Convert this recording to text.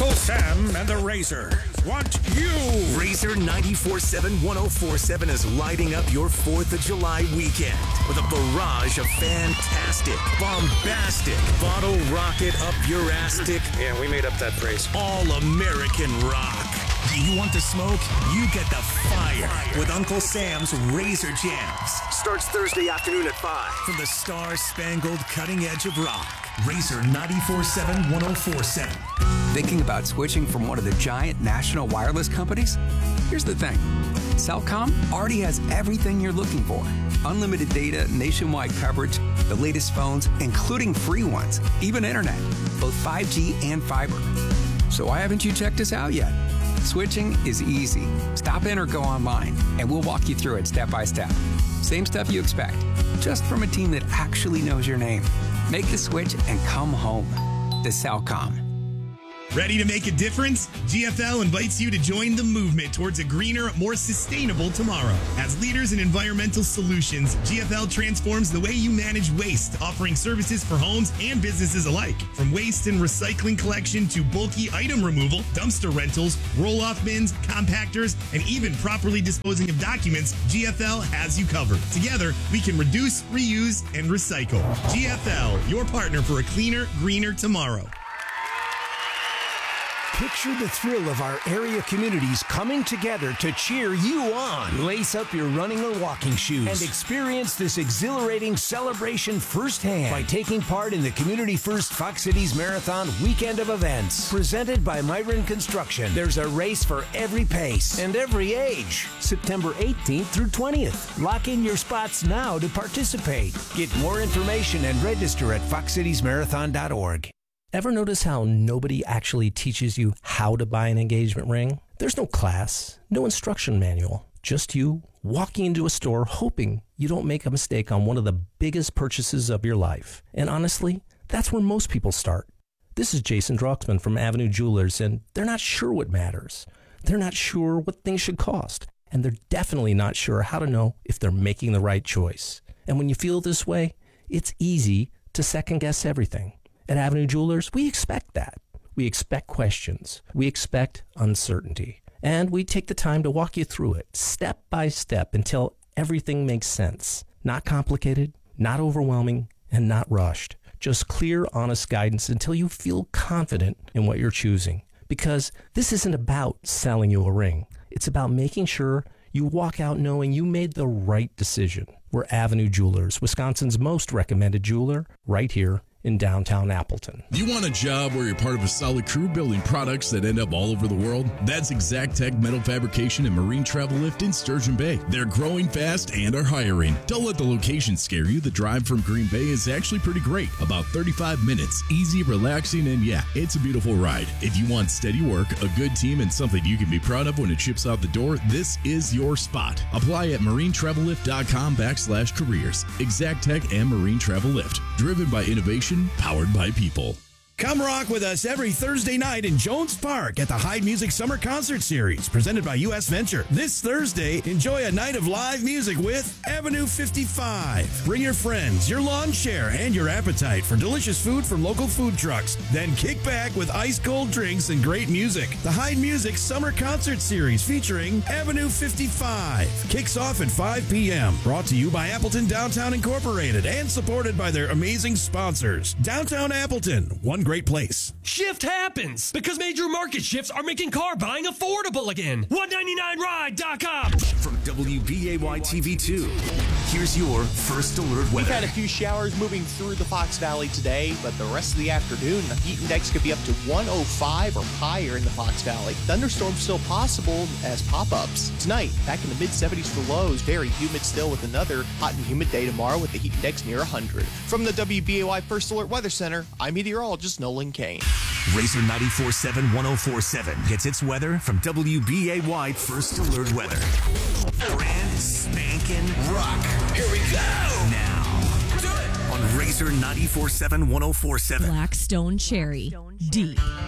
Uncle Sam and the Razor want you. Razor 94.7 104.7 is lighting up your 4th of July weekend with a barrage of fantastic, bombastic, bottle rocket up your astic. Yeah, we made up that phrase. All-American rock. Do you want the smoke? You get the fire with Uncle Sam's Razor Jams. Starts Thursday afternoon at 5 from the star-spangled cutting edge of rock. Razor 94.7 104.7. Thinking about switching from one of the giant national wireless companies? Here's the thing. Cellcom already has everything you're looking for. Unlimited data, nationwide coverage, the latest phones, including free ones, even internet, both 5G and fiber. So why haven't you checked us out yet? Switching is easy. Stop in or go online, and we'll walk you through it step by step. Same stuff you expect, just from a team that actually knows your name. Make the switch and come home. The Cellcom. Ready to make a difference? GFL invites you to join the movement towards a greener, more sustainable tomorrow. As leaders in environmental solutions, GFL transforms the way you manage waste, offering services for homes and businesses alike. From waste and recycling collection to bulky item removal, dumpster rentals, roll-off bins, compactors, and even properly disposing of documents, GFL has you covered. Together, we can reduce, reuse, and recycle. GFL, your partner for a cleaner, greener tomorrow. Picture the thrill of our area communities coming together to cheer you on. Lace up your running or walking shoes and experience this exhilarating celebration firsthand by taking part in the Community First Fox Cities Marathon weekend of events. Presented by Myron Construction, there's a race for every pace and every age. September 18th through 20th. Lock in your spots now to participate. Get more information and register at foxcitiesmarathon.org. Ever notice how nobody actually teaches you how to buy an engagement ring? There's no class, no instruction manual, just you walking into a store hoping you don't make a mistake on one of the biggest purchases of your life. And honestly, that's where most people start. This is Jason Droxman from Avenue Jewelers, and they're not sure what matters. They're not sure what things should cost, and they're definitely not sure how to know if they're making the right choice. And when you feel this way, it's easy to second-guess everything. At Avenue Jewelers, we expect that. We expect questions. We expect uncertainty. And we take the time to walk you through it, step by step, until everything makes sense. Not complicated, not overwhelming, and not rushed. Just clear, honest guidance until you feel confident in what you're choosing. Because this isn't about selling you a ring. It's about making sure you walk out knowing you made the right decision. We're Avenue Jewelers, Wisconsin's most recommended jeweler, right here in downtown Appleton. You want a job where you're part of a solid crew building products that end up all over the world? That's Exactech Metal Fabrication and Marine Travel Lift in Sturgeon Bay. They're growing fast and are hiring. Don't let the location scare you. The drive from Green Bay is actually pretty great. About 35 minutes. Easy, relaxing, and yeah, it's a beautiful ride. If you want steady work, a good team, and something you can be proud of when it ships out the door, this is your spot. Apply at marinetravelift.com/careers. Exactech and Marine Travel Lift. Driven by innovation, powered by people. Come rock with us every Thursday night in Jones Park at the Hyde Music Summer Concert Series, presented by U.S. Venture. This Thursday, enjoy a night of live music with Avenue 55. Bring your friends, your lawn chair, and your appetite for delicious food from local food trucks. Then kick back with ice-cold drinks and great music. The Hyde Music Summer Concert Series featuring Avenue 55 kicks off at 5 p.m. Brought to you by Appleton Downtown Incorporated and supported by their amazing sponsors. Downtown Appleton, one great place. Shift happens because major market shifts are making car buying affordable again. 199ride.com. From WBAY TV2, here's your first alert weather. We've had a few showers moving through the Fox Valley today, but the rest of the afternoon, the heat index could be up to 105 or higher in the Fox Valley. Thunderstorms still possible as pop-ups. Tonight, back in the mid-70s for lows, very humid still with another hot and humid day tomorrow with the heat index near 100. From the WBAY First Alert Weather Center, I'm meteorologist Nolan Kane. Razor 94.7 104.7 gets its weather from WBAY First Alert Weather. Brand spanking rock. Here we go. Now, on Razor 94.7 104.7. Blackstone Cherry. Deep.